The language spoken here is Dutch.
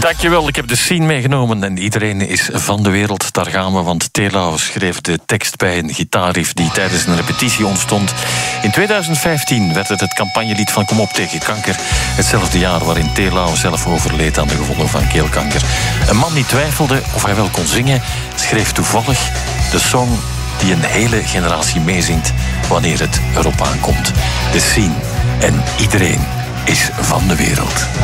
Dankjewel, ik heb de scene meegenomen en iedereen is van de wereld. Daar gaan we, want Telau schreef de tekst bij een gitaarriff die tijdens een repetitie ontstond. In 2015 werd het campagnelied van Kom op tegen kanker. Hetzelfde jaar waarin Telau zelf overleed aan de gevolgen van keelkanker. Een man die twijfelde of hij wel kon zingen, schreef toevallig de song die een hele generatie meezingt wanneer het erop aankomt. De scene. En iedereen is van de wereld.